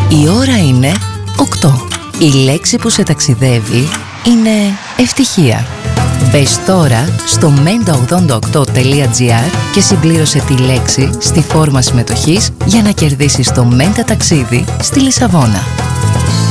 Η ώρα είναι 8. Η λέξη που σε ταξιδεύει είναι ευτυχία. Μπες τώρα στο menta88.gr και συμπλήρωσε τη λέξη στη φόρμα συμμετοχής για να κερδίσεις το Menta ταξίδι στη Λισαβόνα.